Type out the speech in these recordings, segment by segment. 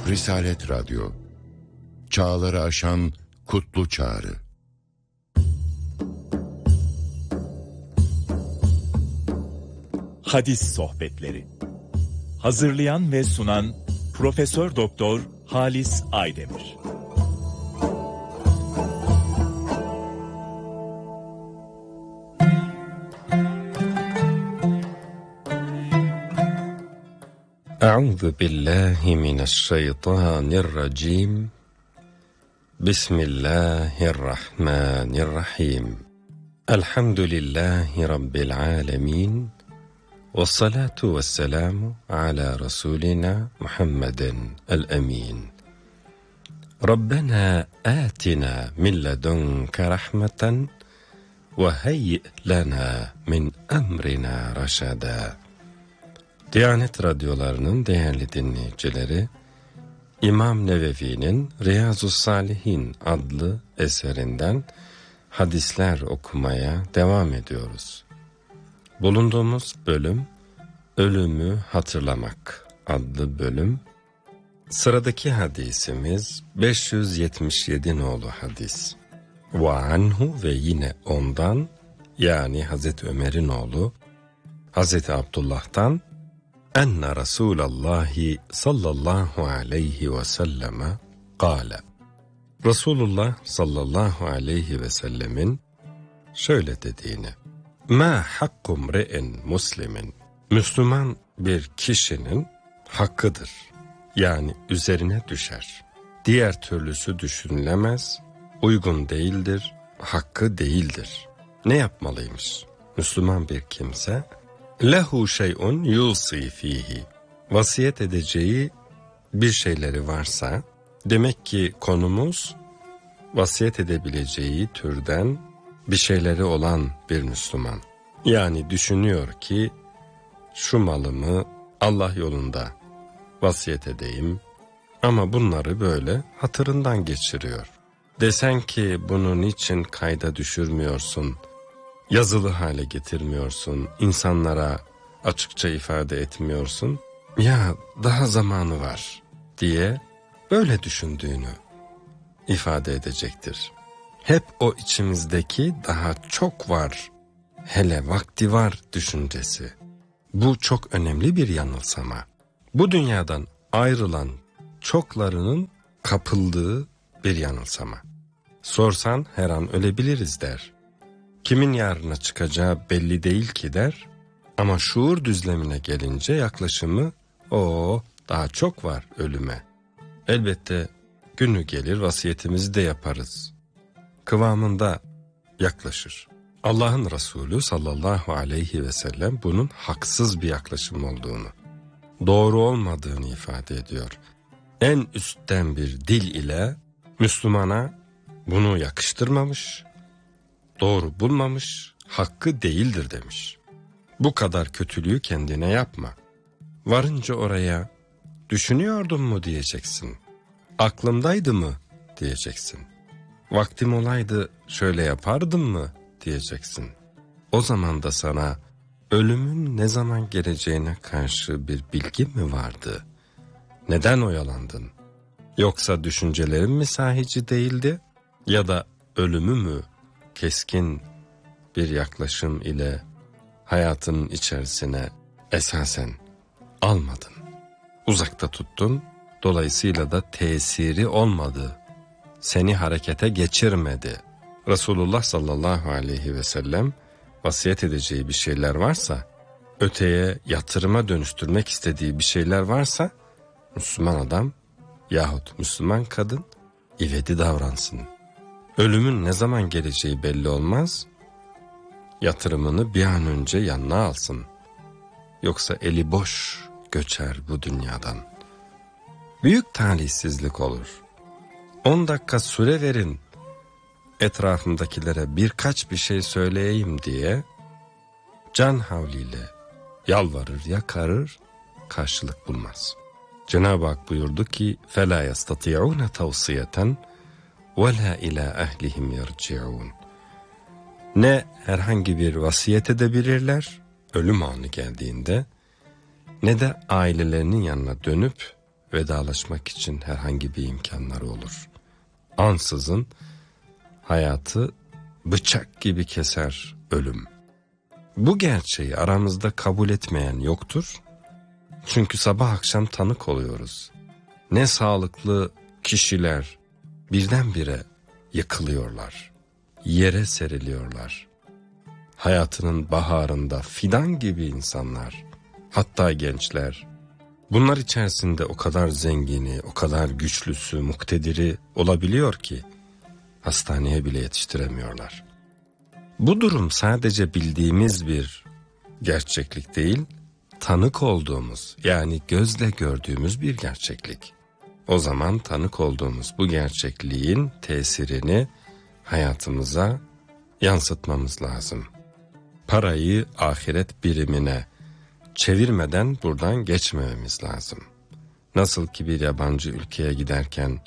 Risalet Radyo, çağları aşan kutlu çağrı. Hadis sohbetleri. Hazırlayan ve sunan Profesör Doktor Halis Aydemir. Euzu billahi mineşşeytanirracim. Bismillahirrahmanirrahim. Elhamdülillahi rabbil alamin. Vessalatu vesselamu ala rasulina Muhammeden el-emin. Rabbena atina min ledunke rahmeten ve heyyi lana min emrina raşada. Diyanet radyolarının değerli dinleyicileri, İmam Nevevi'nin Riyazu's-Salihin adlı eserinden hadisler okumaya devam ediyoruz. Bulunduğumuz bölüm, Ölümü Hatırlamak adlı bölüm. Sıradaki hadisimiz 577 nolu hadis. Ve anhu ve yine ondan, yani Hazreti Ömer'in oğlu Hazreti Abdullah'tan, enne Resulallahi sallallahu aleyhi ve selleme kâle. Resulullah sallallahu aleyhi ve sellemin şöyle dediğini: mâ hakkum re'in muslimin, Müslüman bir kişinin hakkıdır, yani üzerine düşer. Diğer türlüsü düşünülemez, uygun değildir, hakkı değildir. Ne yapmalıymış Müslüman bir kimse? Lehu şey'un yusi fihi, vasiyet edeceği bir şeyleri varsa, demek ki konumuz vasiyet edebileceği türden bir şeyleri olan bir Müslüman. Yani düşünüyor ki şu malımı Allah yolunda vasiyet edeyim, ama bunları böyle hatırından geçiriyor. Desen ki bunun için kayda düşürmüyorsun, yazılı hale getirmiyorsun, insanlara açıkça ifade etmiyorsun, ya daha zamanı var diye böyle düşündüğünü ifade edecektir. Hep o içimizdeki daha çok var, hele vakti var düşüncesi. Bu çok önemli bir yanılsama. Bu dünyadan ayrılan çoklarının kapıldığı bir yanılsama. Sorsan her an ölebiliriz der. Kimin yarına çıkacağı belli değil ki der. Ama şuur düzlemine gelince yaklaşımı daha çok var ölüme. Elbette günü gelir vasiyetimizi de yaparız kıvamında yaklaşır. Allah'ın Resulü sallallahu aleyhi ve sellem bunun haksız bir yaklaşım olduğunu, doğru olmadığını ifade ediyor. En üstten bir dil ile Müslümana bunu yakıştırmamış, doğru bulmamış, hakkı değildir demiş. Bu kadar kötülüğü kendine yapma. Varınca oraya düşünüyordun mu diyeceksin. Aklımdaydı mı diyeceksin. Vaktim olaydı şöyle yapardım mı diyeceksin. O zaman da sana ölümün ne zaman geleceğine karşı bir bilgi mi vardı? Neden oyalandın? Yoksa düşüncelerin mi sahici değildi? Ya da ölümü mü keskin bir yaklaşım ile hayatının içerisine esasen almadın? Uzakta tuttun, dolayısıyla da tesiri olmadı. Seni harekete geçirmedi. Resulullah sallallahu aleyhi ve sellem vasiyet edeceği bir şeyler varsa, öteye yatırıma dönüştürmek istediği bir şeyler varsa, Müslüman adam yahut Müslüman kadın ivedi davransın. Ölümün ne zaman geleceği belli olmaz, yatırımını bir an önce yanına alsın. Yoksa eli boş göçer bu dünyadan. Büyük talihsizlik olur. 10 dakika süre verin, etrafımdakilere birkaç bir şey söyleyeyim diye can havliyle yalvarır, yakarır, karşılık bulmaz. Cenab-ı Hak buyurdu ki فَلَا يَسْتَطِعُونَ تَوْصِيَةً وَلَا إِلَى أَهْلِهِمْ يَرْجِعُونَ. Ne herhangi bir vasiyet edebilirler ölüm anı geldiğinde, ne de ailelerinin yanına dönüp vedalaşmak için herhangi bir imkanları olur. Ansızın hayatı bıçak gibi keser ölüm. Bu gerçeği aramızda kabul etmeyen yoktur. Çünkü sabah akşam tanık oluyoruz. Ne sağlıklı kişiler birdenbire yıkılıyorlar, yere seriliyorlar. Hayatının baharında fidan gibi insanlar, hatta gençler, bunlar içerisinde o kadar zengini, o kadar güçlüsü, muktediri olabiliyor ki hastaneye bile yetiştiremiyorlar. Bu durum sadece bildiğimiz bir gerçeklik değil, tanık olduğumuz, yani gözle gördüğümüz bir gerçeklik. O zaman tanık olduğumuz bu gerçekliğin tesirini hayatımıza yansıtmamız lazım. Parayı ahiret birimine çevirmeden buradan geçmememiz lazım. Nasıl ki bir yabancı ülkeye giderken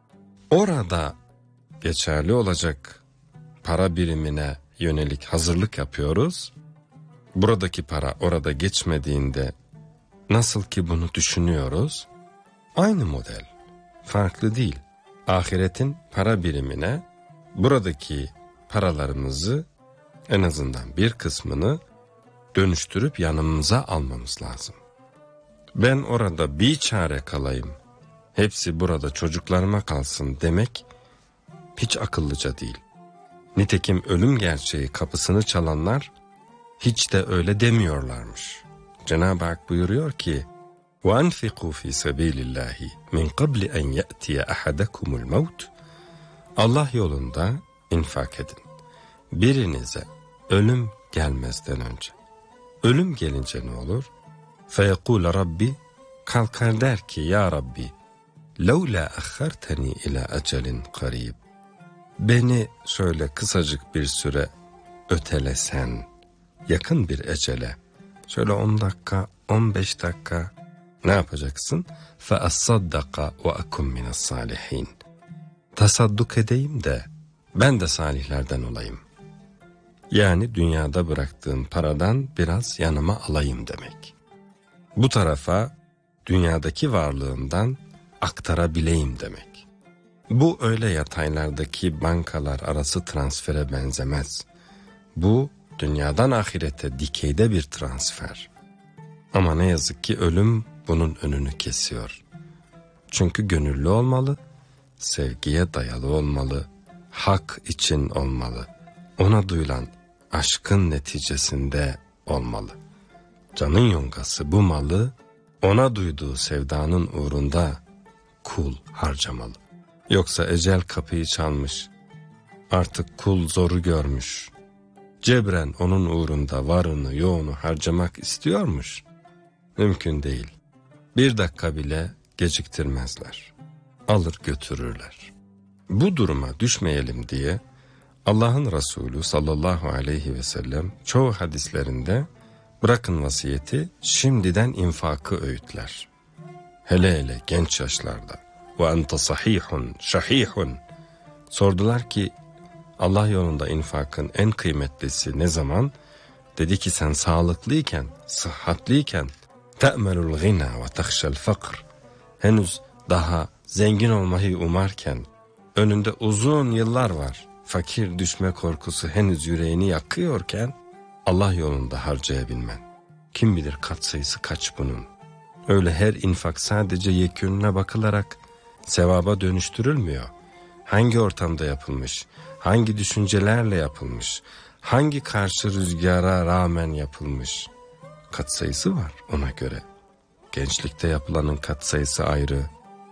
orada geçerli olacak para birimine yönelik hazırlık yapıyoruz. Buradaki para orada geçmediğinde nasıl ki bunu düşünüyoruz, aynı model, farklı değil. Ahiretin para birimine buradaki paralarımızı, en azından bir kısmını dönüştürüp yanımıza almamız lazım. Ben orada bir çare kalayım, hepsi burada çocuklarıma kalsın demek hiç akıllıca değil. Nitekim ölüm gerçeği kapısını çalanlar hiç de öyle demiyorlarmış. Cenab-ı Hak buyuruyor ki: وَاَنْفِقُوا فِي سَب۪يلِ اللّٰهِ مِنْ قَبْلِ اَنْ يَأْتِيَ اَحَدَكُمُ الْمَوْتِ. Allah yolunda infak edin. Birinize ölüm gelmezden önce. Ölüm gelince ne olur? فَيَقُولَ Rabbi, kalkar der ki: Ya Rabbi, لَوْلَا أَخَّرْتَنِي إِلَى أَجَلٍ قَرِيبٍ. Beni şöyle kısacık bir süre ötelesen, yakın bir ecele, şöyle 10 dakika, 15 dakika ne yapacaksın? فَأَصَّدَّقَ وَأَكُمْ مِنَ الصَّالِحِينَ. Tasadduk edeyim de ben de salihlerden olayım. Yani dünyada bıraktığım paradan biraz yanıma alayım demek. Bu tarafa dünyadaki varlığımdan aktarabileyim demek. Bu öyle yataylardaki bankalar arası transfere benzemez. Bu dünyadan ahirete dikeyde bir transfer. Ama ne yazık ki ölüm bunun önünü kesiyor. Çünkü gönüllü olmalı, sevgiye dayalı olmalı, hak için olmalı, ona duyulan aşkın neticesinde olmalı. Canın yongası bu malı ona duyduğu sevdanın uğrunda kul harcamalı. Yoksa ecel kapıyı çalmış, artık kul zoru görmüş, cebren onun uğrunda varını yoğunu harcamak istiyormuş. Mümkün değil. Bir dakika bile geciktirmezler. Alır götürürler. Bu duruma düşmeyelim diye Allah'ın Resulü sallallahu aleyhi ve sellem çoğu hadislerinde bırakın vasiyeti, şimdiden infakı öğütler. Hele hele genç yaşlarda. Ve ente sahihun şahihun. Sordular ki Allah yolunda infakın en kıymetlisi ne zaman? Dedi ki sen sağlıklıyken, sıhhatliyken, te'melul gina ve tehşel fakr. Henüz daha zengin olmayı umarken, önünde uzun yıllar var. Fakir düşme korkusu henüz yüreğini yakıyorken Allah yolunda harcayabilmen. Kim bilir katsayısı kaç bunun. Öyle her infak sadece yekününe bakılarak sevaba dönüştürülmüyor. Hangi ortamda yapılmış, hangi düşüncelerle yapılmış, hangi karşı rüzgara rağmen yapılmış. Katsayısı var ona göre. Gençlikte yapılanın katsayısı ayrı,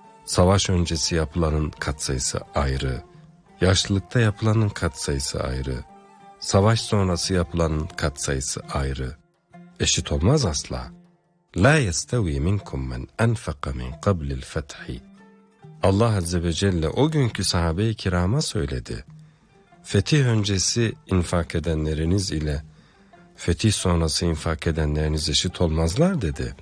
savaş öncesi yapılanın katsayısı ayrı, yaşlılıkta yapılanın katsayısı ayrı, savaş sonrası yapılanın katsayısı ayrı. Eşit olmaz asla. La yestevi minkum men enfaka min qablil fethi. Allah Azze ve Celle o günkü sahabe-i kirama söyledi. Fetih öncesi infak edenleriniz ile fetih sonrası infak edenleriniz eşit olmazlar dedi.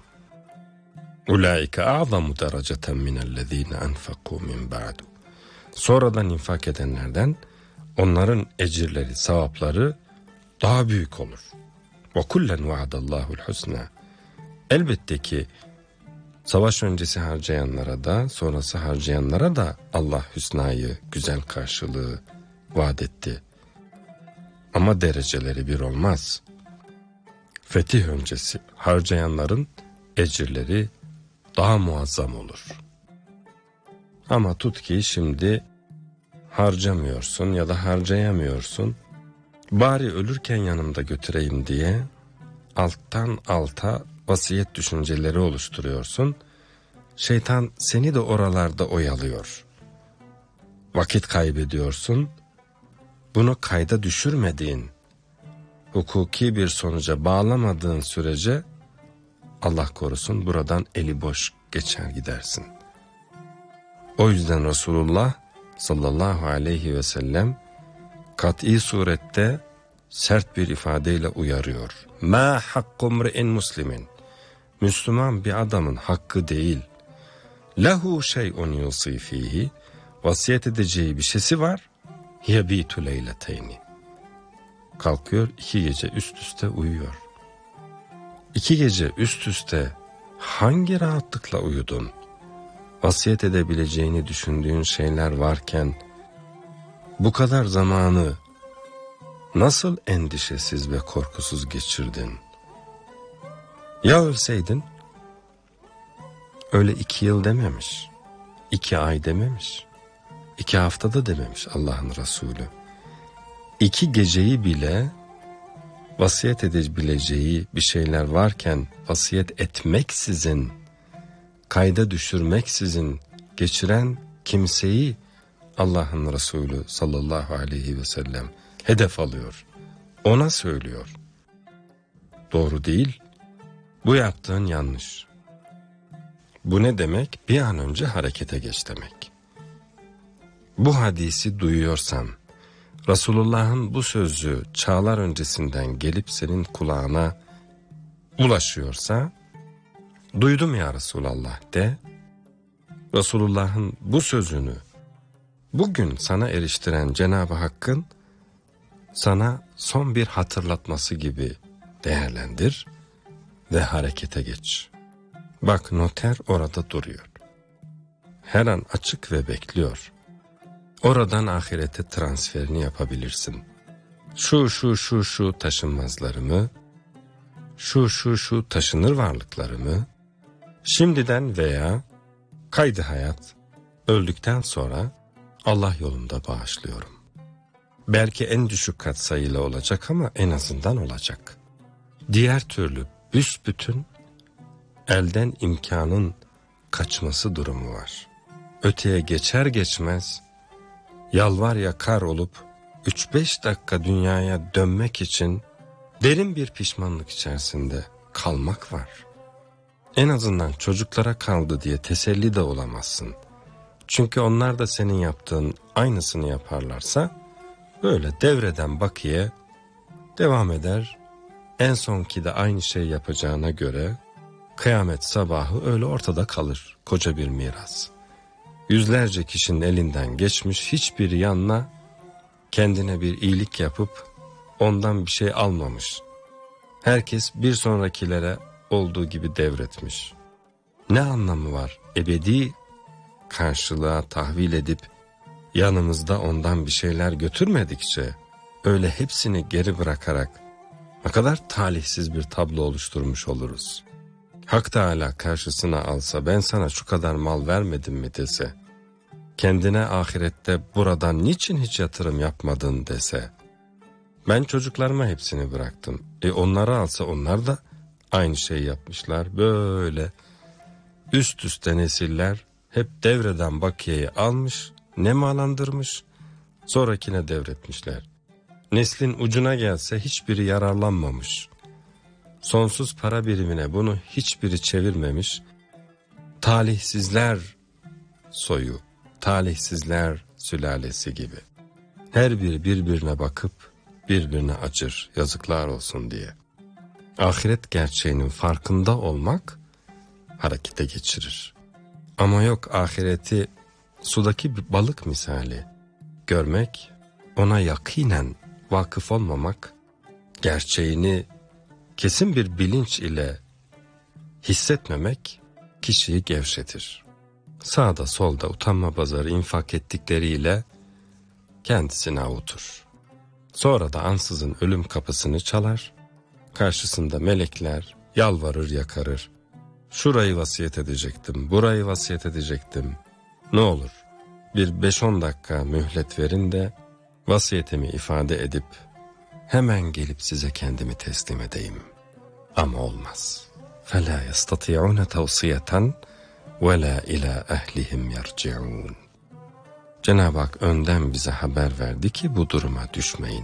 Ulaike a'zamu dereceten minellezine enfakû min ba'du. Sonradan infak edenlerden onların ecirleri, sevapları daha büyük olur. Ve kullen vaadallahu'l husna. Elbette ki Savaş öncesi harcayanlara da sonrası harcayanlara da Allah hüsnayı, güzel karşılığı vaat etti. Ama dereceleri bir olmaz. Fetih öncesi harcayanların ecirleri daha muazzam olur. Ama tut ki şimdi harcamıyorsun ya da harcayamıyorsun. Bari ölürken yanımda götüreyim diye alttan alta vasiyet düşünceleri oluşturuyorsun. Şeytan seni de oralarda oyalıyor. Vakit kaybediyorsun. Bunu kayda düşürmediğin, hukuki bir sonuca bağlamadığın sürece Allah korusun buradan eli boş geçer gidersin. O yüzden Resulullah sallallahu aleyhi ve sellem kat'i surette sert bir ifadeyle uyarıyor. Ma hakku mri'in muslimin. Müslüman bir adamın hakkı değil. Lehu şey'un yusi fihi. Vasiyet edeceği bir şeysi var. Yebitu leyleteyni. Kalkıyor 2 gece üst üste uyuyor. 2 gece üst üste hangi rahatlıkla uyudun? Vasiyet edebileceğini düşündüğün şeyler varken bu kadar zamanı nasıl endişesiz ve korkusuz geçirdin? Ya ölseydin? Öyle 2 yıl dememiş, 2 ay dememiş, 2 haftada dememiş Allah'ın Resulü. 2 geceyi bile vasiyet edebileceği bir şeyler varken vasiyet etmeksizin, kayda düşürmeksizin geçiren kimseyi Allah'ın Resulü sallallahu aleyhi ve sellem hedef alıyor. Ona söylüyor. Doğru değil. Bu yaptığın yanlış. Bu ne demek? Bir an önce harekete geç demek. Bu hadisi duyuyorsan, Resulullah'ın bu sözü çağlar öncesinden gelip senin kulağına ulaşıyorsa, duydum ya Resulallah de, Resulullah'ın bu sözünü bugün sana eriştiren Cenab-ı Hakk'ın sana son bir hatırlatması gibi değerlendir ve harekete geç. Bak noter orada duruyor. Her an açık ve bekliyor. Oradan ahirete transferini yapabilirsin. Şu taşınmazlarımı, şu taşınır varlıklarımı, şimdiden veya kaydı hayat, öldükten sonra Allah yolunda bağışlıyorum. Belki en düşük katsayıyla olacak ama en azından olacak. Diğer türlü büsbütün elden imkanın kaçması durumu var. Öteye geçer geçmez yalvar yakar olup 3-5 dakika dünyaya dönmek için derin bir pişmanlık içerisinde kalmak var. En azından çocuklara kaldı diye teselli de olamazsın. Çünkü onlar da senin yaptığın aynısını yaparlarsa böyle devreden bakiye devam eder. En sonki de aynı şey yapacağına göre kıyamet sabahı öyle ortada kalır koca bir miras. Yüzlerce kişinin elinden geçmiş, hiçbir yanına kendine bir iyilik yapıp ondan bir şey almamış. Herkes bir sonrakilere olduğu gibi devretmiş. Ne anlamı var ebedi karşılığa tahvil edip yanımızda ondan bir şeyler götürmedikçe öyle hepsini geri bırakarak ne kadar talihsiz bir tablo oluşturmuş oluruz. Hak Teâlâ karşısına alsa ben sana şu kadar mal vermedim mi dese, kendine ahirette buradan niçin hiç yatırım yapmadın dese, ben çocuklarıma hepsini bıraktım. Onları alsa onlar da aynı şeyi yapmışlar. Böyle üst üste nesiller hep devreden bakiyeyi almış, nemalandırmış, sonrakine devretmişler. Neslin ucuna gelse hiçbiri yararlanmamış. Sonsuz para birimine bunu hiçbiri çevirmemiş. Talihsizler soyu, talihsizler sülalesi gibi. Her biri birbirine bakıp birbirine acır, yazıklar olsun diye. Ahiret gerçeğinin farkında olmak harekete geçirir. Ama yok ahireti sudaki bir balık misali görmek, ona yakinen vakıf olmamak, gerçeğini kesin bir bilinç ile hissetmemek kişiyi gevşetir. Sağda solda utanma pazarı infak ettikleriyle kendisini avutur. Sonra da ansızın ölüm kapısını çalar. Karşısında melekler yalvarır yakarır. Şurayı vasiyet edecektim, burayı vasiyet edecektim. Ne olur bir 5-10 dakika mühlet verin de vasiyetimi ifade edip hemen gelip size kendimi teslim edeyim. Ama olmaz. فَلَا يَسْتَطِيعُونَ تَوْصِيَةً وَلَا إِلَى أَهْلِهِمْ يَرْجِعُونَ. Cenab-ı Hak önden bize haber verdi ki bu duruma düşmeyin.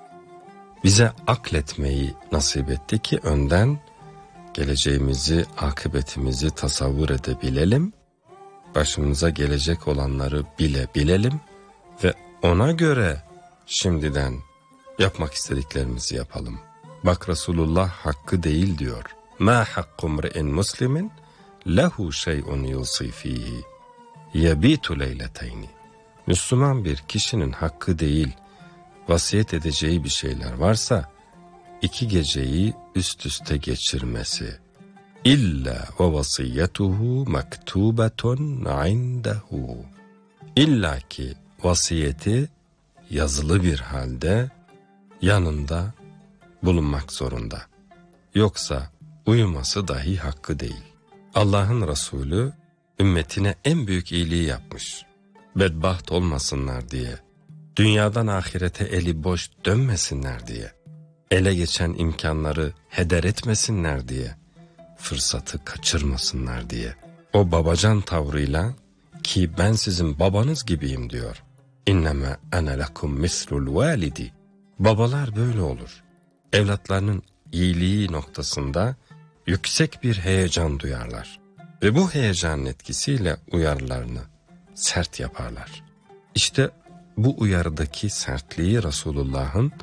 Bize akletmeyi nasip etti ki önden geleceğimizi, akıbetimizi tasavvur edebilelim, başımıza gelecek olanları bilebilelim ve ona göre şimdiden yapmak istediklerimizi yapalım. Bak Resulullah hakkı değil diyor. مَا حَقُّ مْرِئٍ مُسْلِمٍ لَهُ شَيْءٌ يُوصِي ف۪يهِ يَب۪يتُ لَيْلَتَيْنِ. Müslüman bir kişinin hakkı değil, vasiyet edeceği bir şeyler varsa 2 geceyi üst üste geçirmesi. İlla ve vasiyyetuhu mektubetun indehu. İlla ki vasiyeti yazılı bir halde yanında bulunmak zorunda. Yoksa uyuması dahi hakkı değil. Allah'ın Resulü ümmetine en büyük iyiliği yapmış. Bedbaht olmasınlar diye, dünyadan ahirete eli boş dönmesinler diye, ele geçen imkanları heder etmesinler diye, fırsatı kaçırmasınlar diye. O babacan tavrıyla ki ben sizin babanız gibiyim diyor. İnneme ene lekum mislul validi. Babalar böyle olur. Evlatlarının iyiliği noktasında yüksek bir heyecan duyarlar. Ve bu heyecanın etkisiyle uyarılarını sert yaparlar. İşte bu uyarıdaki sertliği Resulullah'ın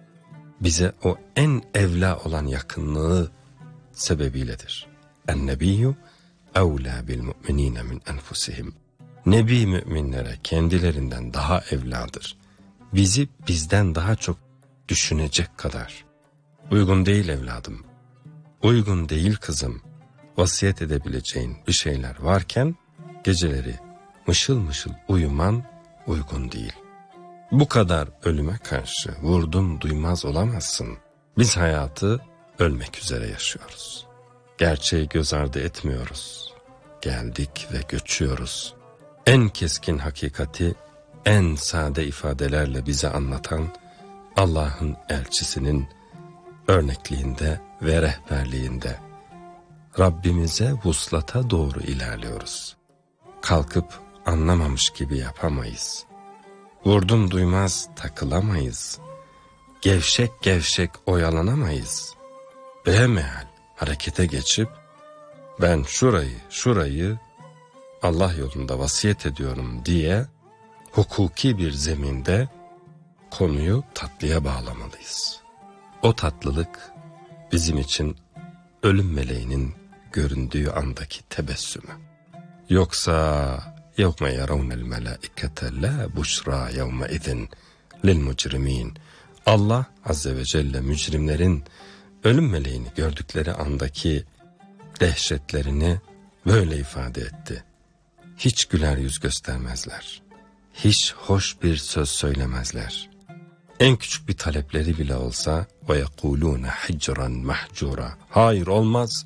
bize o en evla olan yakınlığı sebebiyledir. En-nebiyyü evlâ bil mu'minîne min enfusihim. Nebi müminlere kendilerinden daha evladır. Bizi bizden daha çok düşünecek kadar. Uygun değil evladım, uygun değil kızım, vasiyet edebileceğin bir şeyler varken geceleri mışıl mışıl uyuman uygun değil. Bu kadar ölüme karşı vurdum duymaz olamazsın. Biz hayatı ölmek üzere yaşıyoruz. Gerçeği göz ardı etmiyoruz. Geldik ve göçüyoruz. En keskin hakikati en sade ifadelerle bize anlatan Allah'ın elçisinin örnekliğinde ve rehberliğinde Rabbimize vuslata doğru ilerliyoruz. Kalkıp anlamamış gibi yapamayız. Vurdum duymaz takılamayız. Gevşek gevşek oyalanamayız. Behemehal harekete geçip ben şurayı Allah yolunda vasiyet ediyorum diye hukuki bir zeminde konuyu tatlıya bağlamalıyız. O tatlılık bizim için ölüm meleğinin göründüğü andaki tebessümü. Yoksa يَوْمَ يَرَوْنَ الْمَلَائِكَةَ لَا بُشْرَى يَوْمَ اِذٍ لِلْمُجْرِم۪ينَ. Allah Azze ve Celle mücrimlerin ölüm meleğini gördükleri andaki dehşetlerini böyle ifade etti. Hiç güler yüz göstermezler. Hiç hoş bir söz söylemezler. En küçük bir talepleri bile olsa وَيَقُولُونَ حِجْرًا مَحْجُورًا. Hayır olmaz,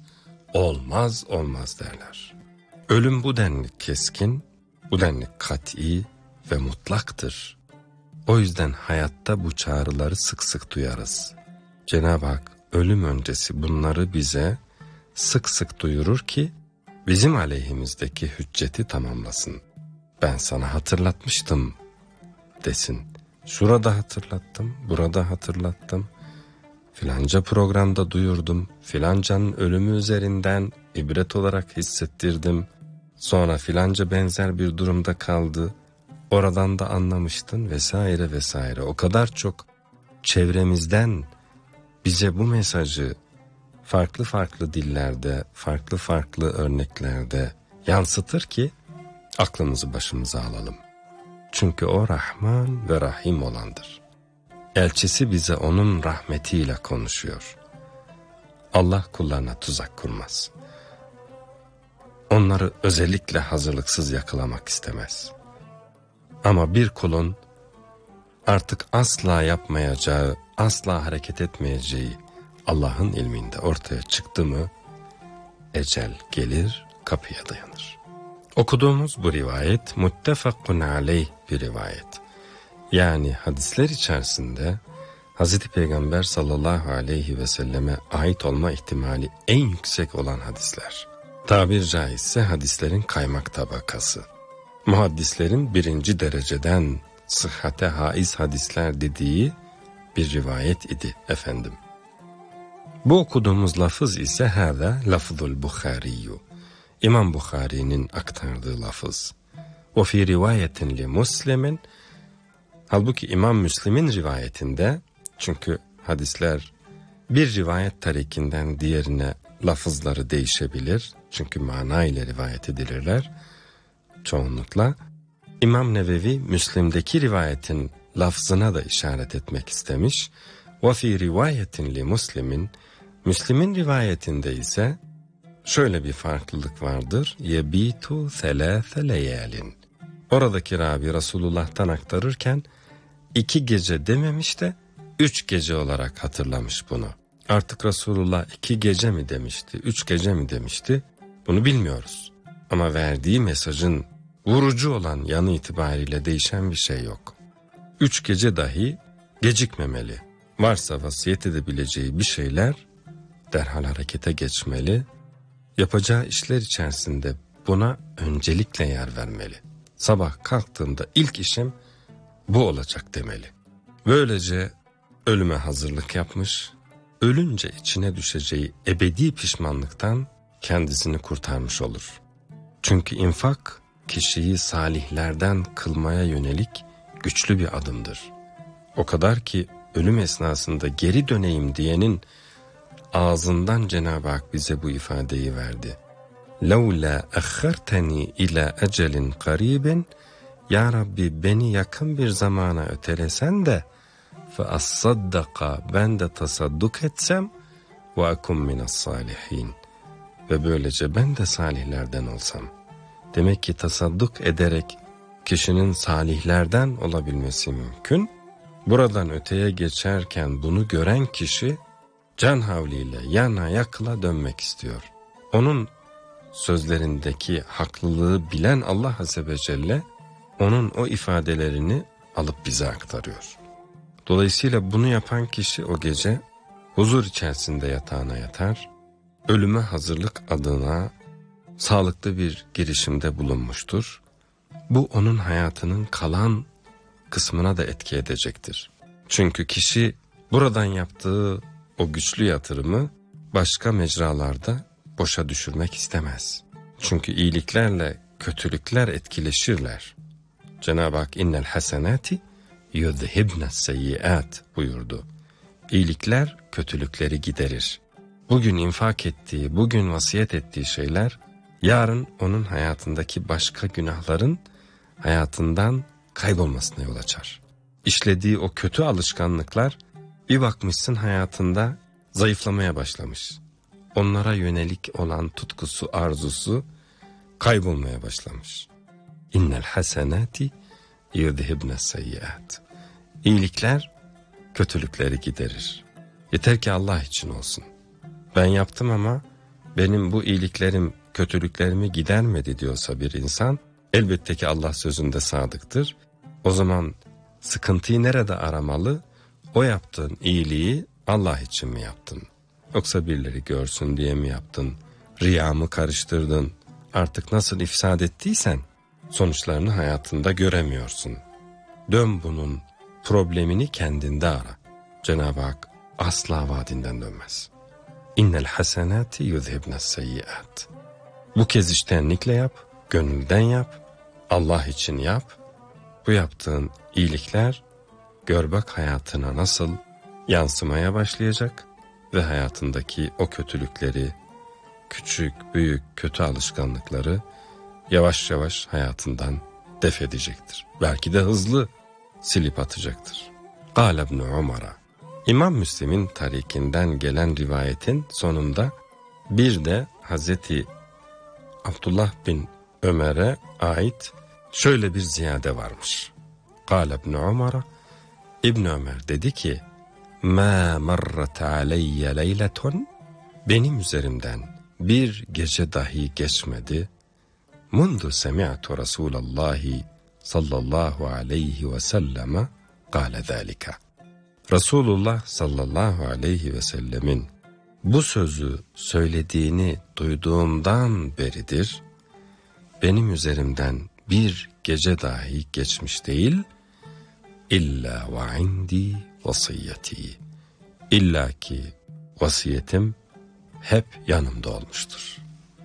olmaz derler. Ölüm bu denli keskin, bu denli kat'i ve mutlaktır. O yüzden hayatta bu çağrıları sık sık duyarız. Cenab-ı Hak ölüm öncesi bunları bize sık sık duyurur ki bizim aleyhimizdeki hücceti tamamlasın. Ben sana hatırlatmıştım desin. Şurada hatırlattım, burada hatırlattım. Filanca programda duyurdum, filancanın ölümü üzerinden ibret olarak hissettirdim. Sonra filanca benzer bir durumda kaldı. Oradan da anlamıştın vesaire vesaire. O kadar çok çevremizden bize bu mesajı farklı dillerde, farklı örneklerde yansıtır ki aklımızı başımıza alalım. Çünkü o Rahman ve Rahim olandır. Elçisi bize onun rahmetiyle konuşuyor. Allah kullarına tuzak kurmaz. onları özellikle hazırlıksız yakalamak istemez. Ama bir kulun artık asla yapmayacağı, asla hareket etmeyeceği Allah'ın ilminde ortaya çıktı mı, ecel gelir, kapıya dayanır. Okuduğumuz bu rivayet muttefakun aleyh bir rivayet. Yani hadisler içerisinde Hz. Peygamber sallallahu aleyhi ve selleme ait olma ihtimali en yüksek olan hadisler. Tabir caizse hadislerin kaymak tabakası. Muhaddislerin 1. dereceden sıhhate haiz hadisler dediği bir rivayet idi efendim. Bu okuduğumuz lafız ise hâzâ lafzul Bukhariyyû. İmam Bukhari'nin aktardığı lafız. O fi rivayetin li Müslim'in, halbuki İmam Müslim'in rivayetinde, çünkü hadisler bir rivayet tarikinden diğerine lafızları değişebilir. Çünkü mana ile rivayet edilirler çoğunlukla. İmam Nevevi Müslim'deki rivayetin lafzına da işaret etmek istemiş. Ve fi rivayetin li Müslim'in, Müslim'in rivayetinde ise şöyle bir farklılık vardır. Yebitu selâfe leyâlin. Oradaki ravi Resulullah'tan aktarırken 2 gece dememiş de 3 gece olarak hatırlamış bunu. Artık Resulullah 2 gece mi demişti, 3 gece mi demişti, bunu bilmiyoruz. Ama verdiği mesajın vurucu olan yanı itibariyle değişen bir şey yok. 3 gece dahi gecikmemeli. Varsa vasiyet edebileceği bir şeyler derhal harekete geçmeli. Yapacağı işler içerisinde buna öncelikle yer vermeli. Sabah kalktığımda ilk işim bu olacak demeli. Böylece ölüme hazırlık yapmış, ölünce içine düşeceği ebedi pişmanlıktan kendisini kurtarmış olur. Çünkü infak kişiyi salihlerden kılmaya yönelik güçlü bir adımdır. O kadar ki ölüm esnasında geri döneyim diyenin ağzından Cenab-ı Hak bize bu ifadeyi verdi. لَوْلَا أَخَّرْتَنِي إِلَى أَجَلٍ قَرِيبٍ Ya Rabbi beni yakın bir zamana ötelesen de فَأَصَّدَّقَ ben de tasadduk etsem وَاَكُمْ مِنَ الصَّالِحِينَ ve böylece ben de salihlerden olsam. Demek ki tasadduk ederek kişinin salihlerden olabilmesi mümkün. Buradan öteye geçerken bunu gören kişi can havliyle yana yakıla dönmek istiyor. Onun sözlerindeki haklılığı bilen Allah Azze ve Celle onun o ifadelerini alıp bize aktarıyor. Dolayısıyla bunu yapan kişi o gece huzur içerisinde yatağına yatar, ölüme hazırlık adına sağlıklı bir girişimde bulunmuştur. Bu onun hayatının kalan kısmına da etki edecektir. Çünkü kişi buradan yaptığı o güçlü yatırımı başka mecralarda boşa düşürmek istemez. Çünkü iyiliklerle kötülükler etkileşirler. Cenab-ı Hak innel hasenati yudhibne seyyiat buyurdu. İyilikler kötülükleri giderir. Bugün infak ettiği, bugün vasiyet ettiği şeyler yarın onun hayatındaki başka günahların hayatından kaybolmasına yol açar. İşlediği o kötü alışkanlıklar bir bakmışsın hayatında zayıflamaya başlamış. Onlara yönelik olan tutkusu, arzusu kaybolmaya başlamış. İnnel hasenati yudhibne seyyiat. İyilikler kötülükleri giderir. Yeter ki Allah için olsun. Ben yaptım ama benim bu iyiliklerim kötülüklerimi gidermedi diyorsa bir insan, elbette ki Allah sözünde sadıktır. O zaman sıkıntıyı nerede aramalı? O yaptığın iyiliği Allah için mi yaptın? Yoksa birileri görsün diye mi yaptın? Riya mı karıştırdın? Artık nasıl ifsad ettiysen sonuçlarını hayatında göremiyorsun. Dön bunun problemini kendinde ara. Cenab-ı Hak asla vaadinden dönmez. İnnel hasenati yuzhibne seyyiat. Bu kez içtenlikle yap, gönülden yap, Allah için yap. Bu yaptığın iyilikler gör bak hayatına nasıl yansımaya başlayacak ve hayatındaki o kötülükleri, küçük, büyük, kötü alışkanlıkları yavaş yavaş hayatından def edecektir. Belki de hızlı silip atacaktır. Kâle ibn Umar'a. İmam Müslim'in tarikinden gelen rivayetin sonunda bir de Hazreti Abdullah bin Ömer'e ait şöyle bir ziyade varmış. Kâle İbn Ömer'e, İbn Ömer dedi ki, مَا مَرَّتْ عَلَيَّ لَيْلَةٌ, benim üzerimden bir gece dahi geçmedi. Mundu semi'tu Rasulallahi sallallahu aleyhi ve selleme kâle zâlika. Resulullah sallallahu aleyhi ve sellemin bu sözü söylediğini duyduğumdan beridir, benim üzerimden bir gece dahi geçmiş değil, İlla ve indi vasiyeti. İlla ki vasiyetim hep yanımda olmuştur.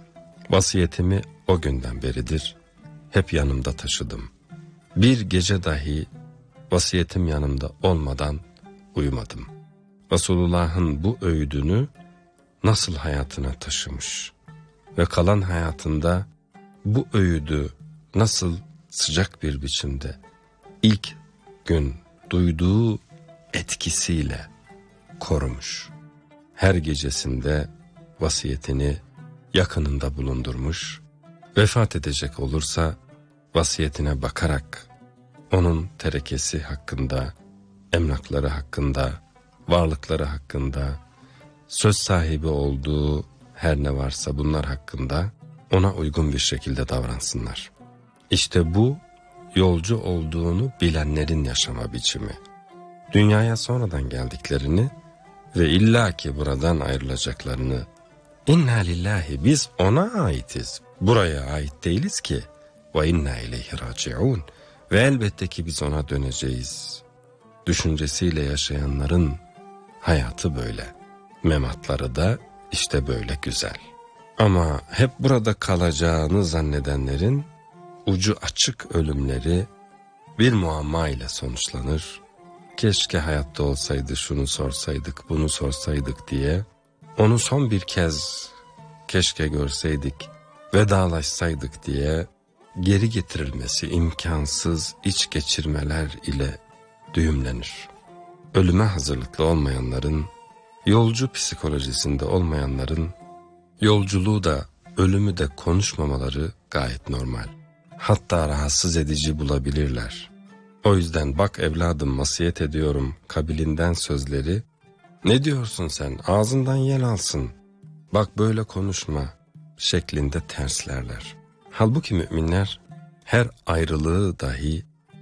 Vasiyetimi o günden beridir hep yanımda taşıdım. Bir gece dahi vasiyetim yanımda olmadan uyumadım. Resulullah'ın bu öğüdünü nasıl hayatına taşımış ve kalan hayatında bu öğüdü nasıl sıcak bir biçimde ilk gün duyduğu etkisiyle korumuş. Her gecesinde vasiyetini yakınında bulundurmuş, vefat edecek olursa vasiyetine bakarak onun terekesi hakkında, emlakları hakkında, varlıkları hakkında, söz sahibi olduğu her ne varsa bunlar hakkında ona uygun bir şekilde davransınlar. İşte bu yolcu olduğunu bilenlerin yaşama biçimi. Dünyaya sonradan geldiklerini ve illaki buradan ayrılacaklarını, inna lillahi, biz ona aitiz, buraya ait değiliz ki, ve inna ileyhi raciun, ve elbette ki biz ona döneceğiz düşüncesiyle yaşayanların hayatı böyle. Mematları da işte böyle güzel. Ama hep burada kalacağını zannedenlerin ucu açık ölümleri bir muamma ile sonuçlanır. Keşke hayatta olsaydı, şunu sorsaydık, bunu sorsaydık diye onu son bir kez keşke görseydik, vedalaşsaydık diye geri getirilmesi imkansız iç geçirmeler ile düğümlenir. Ölüme hazırlıklı olmayanların, yolcu psikolojisinde olmayanların yolculuğu da ölümü de konuşmamaları gayet normal. Hatta rahatsız edici bulabilirler. O yüzden bak evladım vasiyet ediyorum kabilinden sözleri, ne diyorsun sen, ağzından yel alsın, bak böyle konuşma şeklinde terslerler. Halbuki müminler her ayrılığı dahi